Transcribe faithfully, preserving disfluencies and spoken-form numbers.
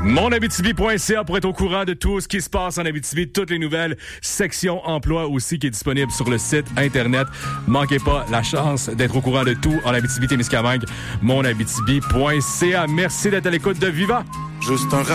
mon abitibi point c a pour être au courant de tout ce qui se passe en Abitibi, toutes les nouvelles, section emploi aussi qui est disponible sur le site internet. Manquez pas la chance d'être au courant de tout en Abitibi-Témiscamingue, mon abitibi point c a. Merci d'être à l'écoute de Viva. Juste un